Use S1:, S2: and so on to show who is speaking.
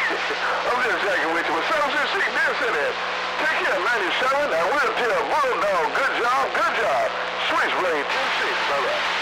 S1: I'm just jacking with you. But 766 density. Take care, 97, and we'll tell Bulldog, good job, good job. Switchblade 10-6, bye-bye.